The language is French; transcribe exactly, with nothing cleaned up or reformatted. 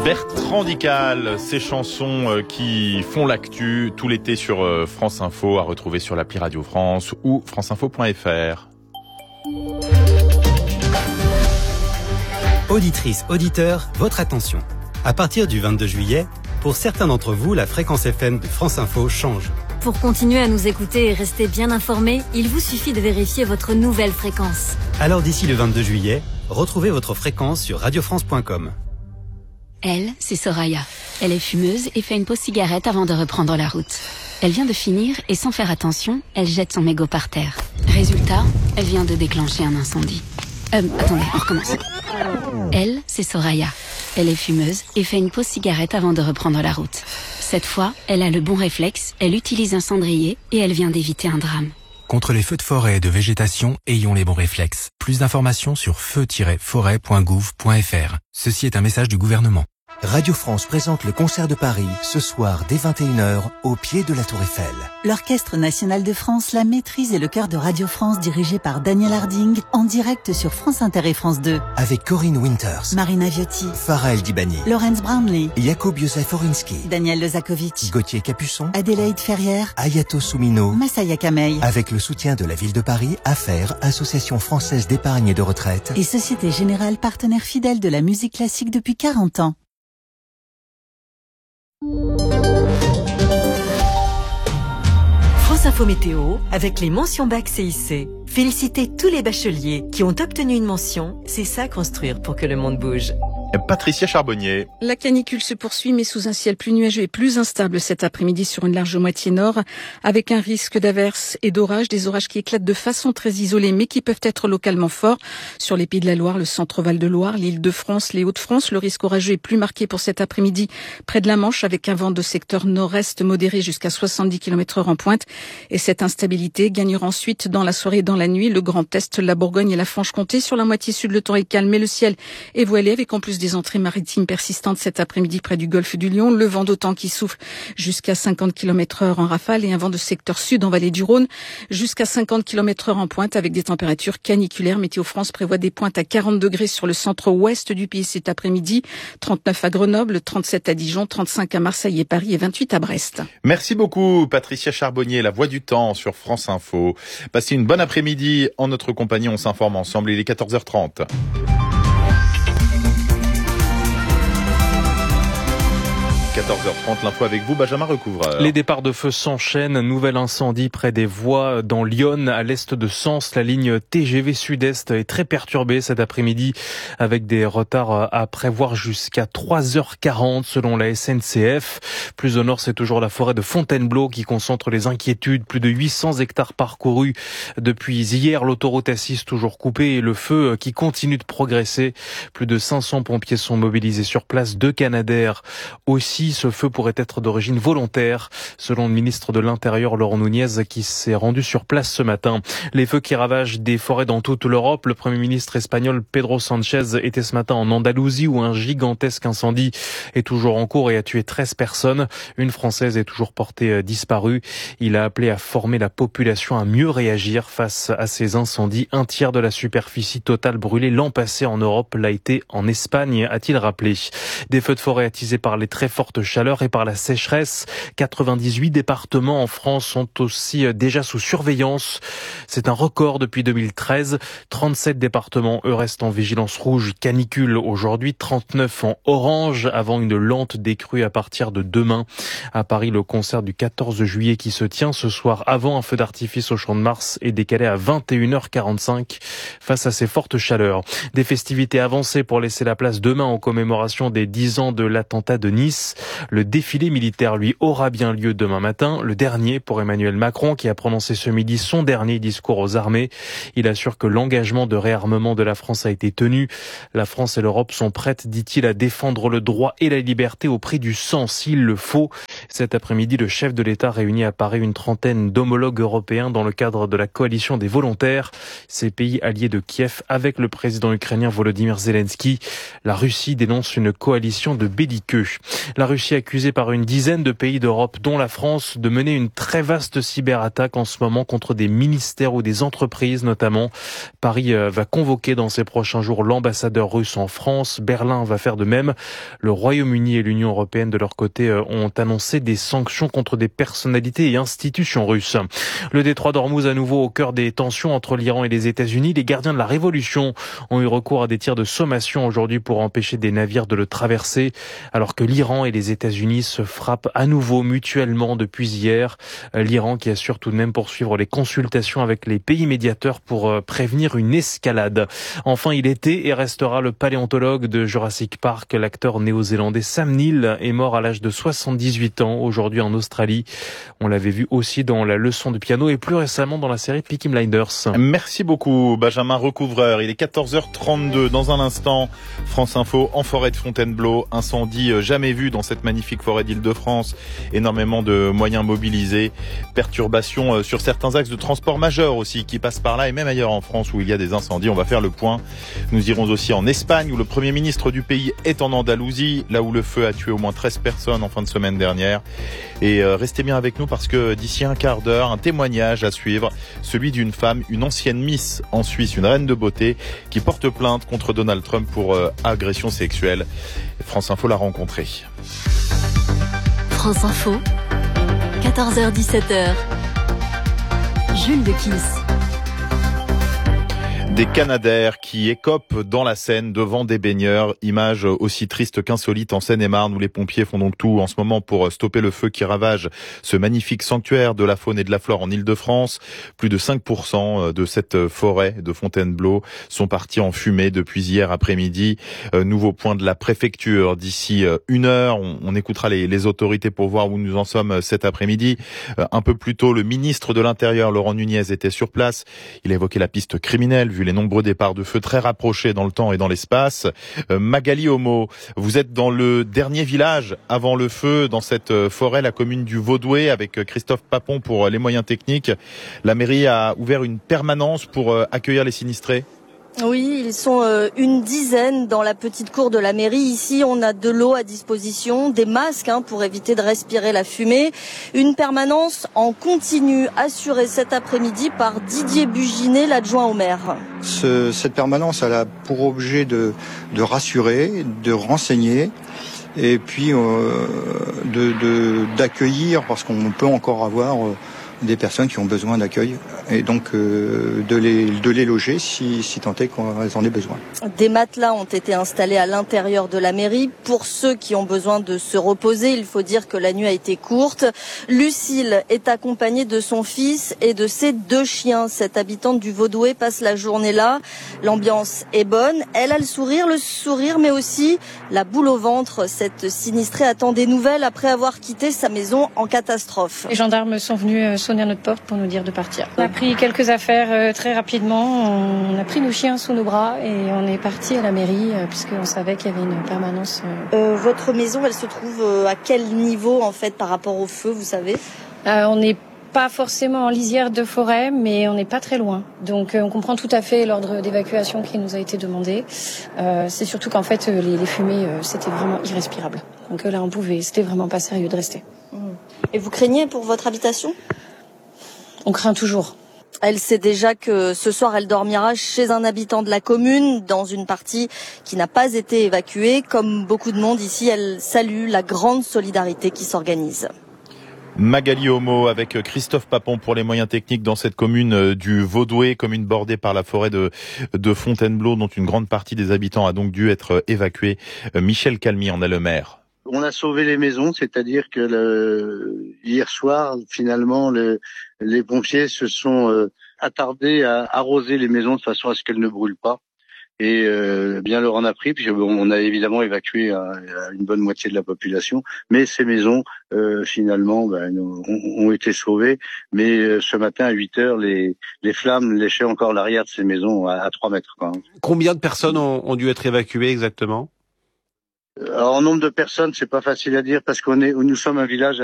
Bertrand Dical, ces chansons qui font l'actu tout l'été sur France Info, à retrouver sur l'appli Radio France ou franceinfo point f r. Auditrices, auditeurs, votre attention. À partir du vingt-deux juillet, pour certains d'entre vous, la fréquence F M de France Info change. Pour continuer à nous écouter et rester bien informés, il vous suffit de vérifier votre nouvelle fréquence. Alors d'ici le vingt-deux juillet, retrouvez votre fréquence sur radio france point com. Elle, c'est Soraya. Elle est fumeuse et fait une pause cigarette avant de reprendre la route. Elle vient de finir et sans faire attention, elle jette son mégot par terre. Résultat, elle vient de déclencher un incendie. Euh, attendez, on recommence. Elle, c'est Soraya. Elle est fumeuse et fait une pause cigarette avant de reprendre la route. Cette fois, elle a le bon réflexe, elle utilise un cendrier et elle vient d'éviter un drame. Contre les feux de forêt et de végétation, ayons les bons réflexes. Plus d'informations sur feu tiret forêt point gouv point f r. Ceci est un message du gouvernement. Radio France présente le concert de Paris, ce soir dès vingt et une heures, au pied de la Tour Eiffel. L'Orchestre National de France, la maîtrise et le chœur de Radio France dirigé par Daniel Harding, en direct sur France Inter et France deux. Avec Corinne Winters, Marina Viotti, Farah El Dibani, Laurence Brownlee, Jakub Józef Orinski, Daniel Lezakovic, Gauthier Capuçon, Adélaïde Ferrière, Ayato Soumino, Massaya Kamei. Avec le soutien de la Ville de Paris, Affaires, Association française d'épargne et de retraite et Société Générale, partenaire fidèle de la musique classique depuis quarante ans. France Info Météo avec les mentions bac C I C. Félicitez tous les bacheliers qui ont obtenu une mention. C'est ça construire pour que le monde bouge. Patricia Charbonnier. La canicule se poursuit, mais sous un ciel plus nuageux et plus instable cet après-midi sur une large moitié nord, avec un risque d'averses et d'orages, des orages qui éclatent de façon très isolée, mais qui peuvent être localement forts sur les Pays de la Loire, le centre-Val de Loire, l'Île-de-France, les Hauts-de-France. Le risque orageux est plus marqué pour cet après-midi près de la Manche, avec un vent de secteur nord-est modéré jusqu'à soixante-dix kilomètres heure en pointe. Et cette instabilité gagnera ensuite dans la soirée et dans la nuit le Grand Est, la Bourgogne et la Franche-Comté. Sur la moitié sud, le temps est calme, mais le ciel est voilé, avec en plus des entrées maritimes persistantes cet après-midi près du golfe du Lion. Le vent d'OTAN qui souffle jusqu'à cinquante kilomètres heure en rafale et un vent de secteur sud en vallée du Rhône jusqu'à cinquante kilomètres heure en pointe, avec des températures caniculaires. Météo France prévoit des pointes à quarante degrés sur le centre-ouest du pays cet après-midi, trente-neuf à Grenoble, trente-sept à Dijon, trente-cinq à Marseille et Paris et vingt-huit à Brest. Merci beaucoup Patricia Charbonnier, la voix du temps sur France Info. Passez une bonne après-midi en notre compagnie, on s'informe ensemble, il est quatorze heures trente. quatorze heures trente, l'info avec vous, Benjamin Recouvreur. Les départs de feu s'enchaînent. Nouvel incendie près des voies dans Lyon, à l'est de Sens. La ligne T G V Sud-Est est très perturbée cet après-midi, avec des retards à prévoir jusqu'à trois heures quarante selon la S N C F. Plus au nord, c'est toujours la forêt de Fontainebleau qui concentre les inquiétudes. Plus de huit cents hectares parcourus depuis hier. L'autoroute A six toujours coupée et le feu qui continue de progresser. Plus de cinq cents pompiers sont mobilisés sur place. Deux Canadair aussi. Ce feu pourrait être d'origine volontaire, selon le ministre de l'Intérieur Laurent Nunez, qui s'est rendu sur place ce matin. Les feux qui ravagent des forêts dans toute l'Europe. Le Premier ministre espagnol Pedro Sánchez était ce matin en Andalousie, où un gigantesque incendie est toujours en cours et a tué treize personnes. Une Française est toujours portée disparue. Il a appelé à former la population à mieux réagir face à ces incendies. Un tiers de la superficie totale brûlée l'an passé en Europe l'a été en Espagne, a-t-il rappelé. Des feux de forêt attisés par les très fortes chaleur et par la sécheresse. quatre-vingt-dix-huit départements en France sont aussi déjà sous surveillance. C'est un record depuis deux mille treize. trente-sept départements, eux, restent en vigilance rouge canicule aujourd'hui. trente-neuf en orange avant une lente décrue à partir de demain. À Paris, le concert du quatorze juillet qui se tient ce soir avant un feu d'artifice au Champ de Mars est décalé à vingt et une heures quarante-cinq face à ces fortes chaleurs. Des festivités avancées pour laisser la place demain aux commémorations des dix ans de l'attentat de Nice. Le défilé militaire, lui, aura bien lieu demain matin, le dernier pour Emmanuel Macron, qui a prononcé ce midi son dernier discours aux armées. Il assure que l'engagement de réarmement de la France a été tenu. La France et l'Europe sont prêtes, dit-il, à défendre le droit et la liberté au prix du sang, s'il le faut. Cet après-midi, le chef de l'État réunit à Paris une trentaine d'homologues européens dans le cadre de la coalition des volontaires. Ces pays alliés de Kiev avec le président ukrainien Volodymyr Zelensky. La Russie dénonce une coalition de belliqueux. La Russie Russie accusée par une dizaine de pays d'Europe, dont la France, de mener une très vaste cyberattaque en ce moment contre des ministères ou des entreprises notamment. Paris va convoquer dans ces prochains jours l'ambassadeur russe en France. Berlin va faire de même. Le Royaume-Uni et l'Union européenne, de leur côté, ont annoncé des sanctions contre des personnalités et institutions russes. Le détroit d'Ormuz à nouveau au cœur des tensions entre l'Iran et les États-Unis. Les gardiens de la révolution ont eu recours à des tirs de sommation aujourd'hui pour empêcher des navires de le traverser, alors que l'Iran et les États-Unis se frappent à nouveau mutuellement depuis hier. L'Iran qui assure tout de même poursuivre les consultations avec les pays médiateurs pour prévenir une escalade. Enfin, il était et restera le paléontologue de Jurassic Park. L'acteur néo-zélandais Sam Neill est mort à l'âge de soixante-dix-huit ans aujourd'hui en Australie. On l'avait vu aussi dans La leçon de piano et plus récemment dans la série Peaky Blinders. Merci beaucoup Benjamin Recouvreur. Il est quatorze heures trente-deux. Dans un instant, France Info en forêt de Fontainebleau. Incendie jamais vu dans cette magnifique forêt d'Île-de-France. Énormément de moyens mobilisés. Perturbations sur certains axes de transport majeurs aussi qui passent par là et même ailleurs en France où il y a des incendies. On va faire le point. Nous irons aussi en Espagne où le Premier ministre du pays est en Andalousie, là où le feu a tué au moins treize personnes en fin de semaine dernière. Et euh, restez bien avec nous parce que d'ici un quart d'heure, un témoignage à suivre, celui d'une femme, une ancienne Miss en Suisse, une reine de beauté, qui porte plainte contre Donald Trump pour euh, agression sexuelle. France Info l'a rencontrée. France Info, quatorze heures dix-sept heures. Jules de Kiss. Des Canadaires qui écopent dans la Seine devant des baigneurs. Image aussi triste qu'insolite en Seine-et-Marne où les pompiers font donc tout en ce moment pour stopper le feu qui ravage ce magnifique sanctuaire de la faune et de la flore en Île-de-France. Plus de cinq pour cent de cette forêt de Fontainebleau sont partis en fumée depuis hier après-midi. Nouveau point de la préfecture d'ici une heure. On, on écoutera les, les autorités pour voir où nous en sommes cet après-midi. Un peu plus tôt, le ministre de l'Intérieur, Laurent Nunez, était sur place. Il a évoqué la piste criminelle vu les nombreux départs de feu très rapprochés dans le temps et dans l'espace. Euh, Magali Homo, vous êtes dans le dernier village avant le feu, dans cette forêt, la commune du Vaudoué, avec Christophe Papon pour les moyens techniques. La mairie a ouvert une permanence pour euh, accueillir les sinistrés. Oui, ils sont euh, une dizaine dans la petite cour de la mairie. Ici, on a de l'eau à disposition, des masques hein, pour éviter de respirer la fumée. Une permanence en continu assurée cet après-midi par Didier Buginet, l'adjoint au maire. Ce, cette permanence elle a pour objet de, de rassurer, de renseigner et puis euh, de, de, d'accueillir parce qu'on peut encore avoir... Euh, des personnes qui ont besoin d'accueil et donc euh, de, les, de les loger si, si tant est qu'elles en aient besoin. Des matelas ont été installés à l'intérieur de la mairie. Pour ceux qui ont besoin de se reposer, il faut dire que la nuit a été courte. Lucille est accompagnée de son fils et de ses deux chiens. Cette habitante du Vaudoué passe la journée là. L'ambiance est bonne. Elle a le sourire, le sourire, mais aussi la boule au ventre. Cette sinistrée attend des nouvelles après avoir quitté sa maison en catastrophe. Les gendarmes sont venus sonner à notre porte pour nous dire de partir. On a pris quelques affaires euh, très rapidement, on a pris nos chiens sous nos bras et on est parti à la mairie euh, puisqu'on savait qu'il y avait une permanence. Euh... Euh, votre maison, elle se trouve euh, à quel niveau en fait par rapport au feu, vous savez euh, On n'est pas forcément en lisière de forêt, mais on n'est pas très loin. Donc euh, on comprend tout à fait l'ordre d'évacuation qui nous a été demandé. Euh, c'est surtout qu'en fait les, les fumées, euh, c'était vraiment irrespirable. Donc euh, là on pouvait, c'était vraiment pas sérieux de rester. Et vous craignez pour votre habitation ? On craint toujours. Elle sait déjà que ce soir, elle dormira chez un habitant de la commune, dans une partie qui n'a pas été évacuée. Comme beaucoup de monde ici, elle salue la grande solidarité qui s'organise. Magali Homo avec Christophe Papon pour les moyens techniques dans cette commune du Vaudoué, commune bordée par la forêt de, de Fontainebleau, dont une grande partie des habitants a donc dû être évacuée. Michel Calmy en est le maire. On a sauvé les maisons, c'est-à-dire que le, hier soir, finalement, le, les pompiers se sont euh, attardés à arroser les maisons de façon à ce qu'elles ne brûlent pas. Et euh, bien leur en a pris, puisque bon, on a évidemment évacué à, à une bonne moitié de la population, mais ces maisons, euh, finalement, ben, ont, ont été sauvées. Mais euh, ce matin, à huit heures, les, les flammes léchaient encore l'arrière de ces maisons à, à trois mètres. Quoi. Combien de personnes ont, ont dû être évacuées exactement ? Alors, en nombre de personnes, c'est pas facile à dire parce qu'on est, nous sommes un village